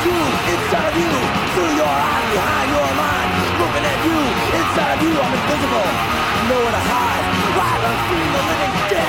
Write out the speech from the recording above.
you, inside of you, through your eyes, behind your mind, looking at you, inside of you, I'm invisible, nowhere to hide, right unseen, the living dead.